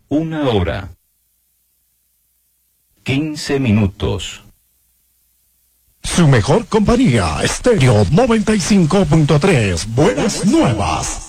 1 hora 15 minutos. Su mejor compañía, Estéreo 95.3. Buenas nuevas.